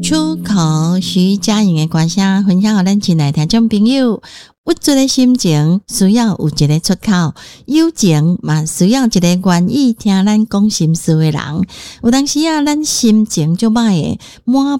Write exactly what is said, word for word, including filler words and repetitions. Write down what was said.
出口徐佳莹的歌声分享给咱亲爱听众朋友。郁卒的心情需要有一个出口，友情嘛需要一个愿意听咱讲心事的人。有当时啊，咱心情就歹的，满